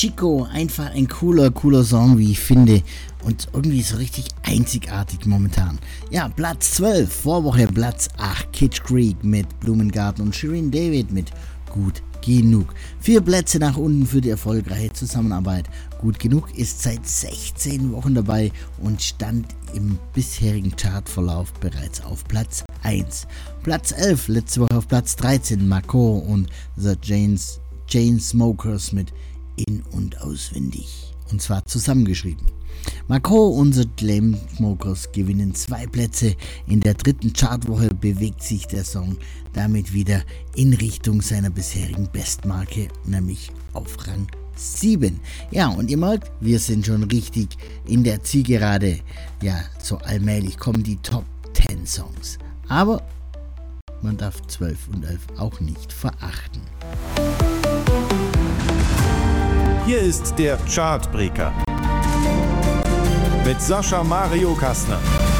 Chico, einfach ein cooler Song, wie ich finde. Und irgendwie so richtig einzigartig momentan. Ja, Platz 12, Vorwoche Platz 8, Kitsch Creek mit Blumengarten und Shirin David mit Gut Genug. 4 Plätze nach unten für die erfolgreiche Zusammenarbeit. Gut Genug ist seit 16 Wochen dabei und stand im bisherigen Chartverlauf bereits auf Platz 1. Platz 11, letzte Woche auf Platz 13, Marco und The Chainsmokers mit In- und Auswendig. Und zwar zusammengeschrieben. Marco und The Chainsmokers gewinnen 2 Plätze. In der 3. Chartwoche bewegt sich der Song damit wieder in Richtung seiner bisherigen Bestmarke, nämlich auf Rang 7. Ja, und ihr merkt, wir sind schon richtig in der Zielgerade. Ja, so allmählich kommen die Top 10 Songs. Aber man darf 12 und 11 auch nicht verachten. Hier ist der Chartbreaker mit Sascha Mario Kastner.